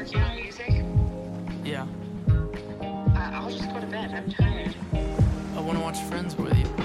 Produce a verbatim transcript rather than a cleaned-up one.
working on music? Yeah. I- I'll just go to bed. I'm tired. I want to watch Friends with you.